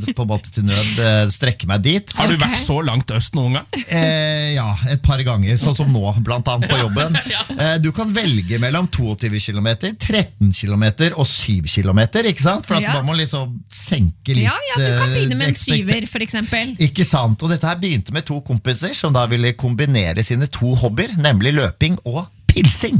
på en måte til nød strekke meg dit. Har du vært så langt øst noen gang? Ja, et par ganger, sånn som nå, blant annet på jobben. Du kan velge mellom 22 km, 13 km og 7 km, ikke sant? For at man må liksom senke litt. Ja, du kan begynne med en 7-er, for eksempel. Ikke sant, og dette her begynte med 2 kompiser som da ville kombinere sine 2 hobbyer, nemlig løping og pilsing.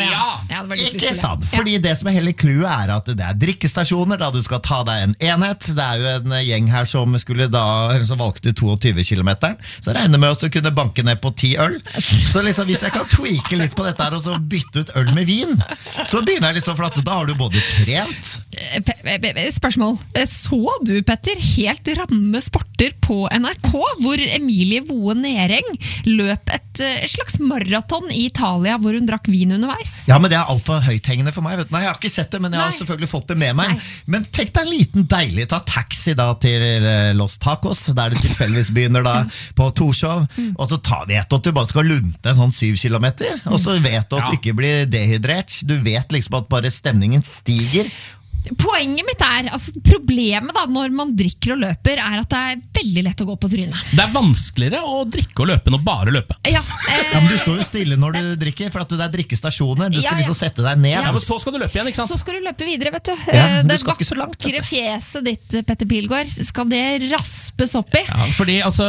Ikke sant, fordi det som hele clouet at det drikkestasjoner da du skal ta deg en enhet. Det jo en gjeng her som skulle da, som valgte 22 km, så regner med oss å kunne banke ned på 10 øl. Så liksom hvis jeg kan tweake litt på dette her og så bytte ut øl med vin, så begynner jeg liksom, for at da har du både trent. Spørsmål, så du Petter helt ramme sporter på NRK, hvor Emilie Woe Nering løp et slags maraton i Italia, hvor hun drakk vin underveis? Ja, men det alt for høythengende for meg, vet du. Nei, jeg har ikke sett det, men jeg har selvfølgelig fått det med meg. Men tenk deg en liten deilig, ta taxi da til Los Tacos, der du tilfeldigvis begynner da på Torshov, og så vet du at du bare skal lunte en sånn 7 kilometer, og så vet du at du ikke blir dehydrert, du vet liksom at bare stemningen stiger. Poenget mitt altså problemet da, når man drikker og løper, at det veldig lett å gå på trynet. Det vanskeligere å drikke og løpe enn å bare løpe. Ja, men du står jo stille når du drikker, for at det drikkestasjoner. Du skal liksom sette deg ned. Ja, men så skal du løpe igjen, ikke sant? Så skal du løpe videre, vet du. Du skal ikke så langt. Det vakre fjeset ditt, Petter Pilgaard, skal det raspes opp i? Ja, fordi altså,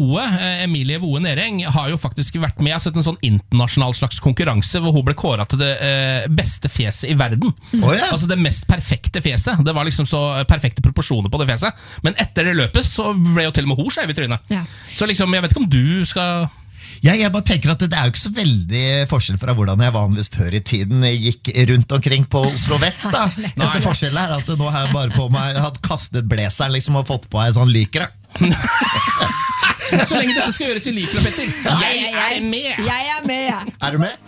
Emilie Woe Nering har jo faktisk vært med. Jeg har sett en sånn internasjonal slags konkurranse hvor hun ble kåret til det beste fjeset i verden. Altså det mest perfekte fjeset. Det var liksom så perfekte proporsjoner på det fjeset. Men etter det løpet så ble jo til og med hun skjev i trynet. Så liksom, jeg vet ikke om du skal... Jeg bare tenker at det jo ikke så veldig forskjell fra hvordan jeg vanligvis før i tiden gikk rundt omkring på Oslo Vest da. Neste forskjell at nå har jeg bare på meg, jeg hadde kastet blazeren liksom og fått på en sånn lykra. Så lenge dette skal gjøres i lykra, Petter. Jeg er med. Jeg er med. Er du med?